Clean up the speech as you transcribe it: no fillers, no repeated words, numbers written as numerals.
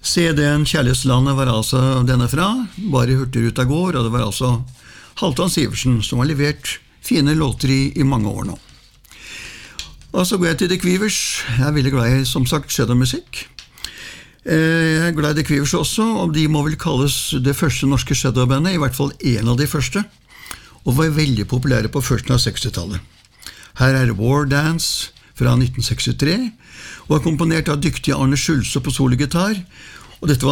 CD-en Kjærlighetslandet var altså denne fra, bare Hurtigruta går, og det var altså Halvdan Sivertsen som har levert fine låter i mange år nå. Og så går jeg til The Quivers. Jeg er veldig glad i, som sagt, shadowmusikk. Jeg er glad i The Quivers også, og de må vel kalles det første norske shadowbandet, i hvert fall en av de første, og var veldig populære på førsten av 60-tallet. Her er War Dance fra 1963, og er komponert av dyktige Arne Schulze på sologitar, og dette var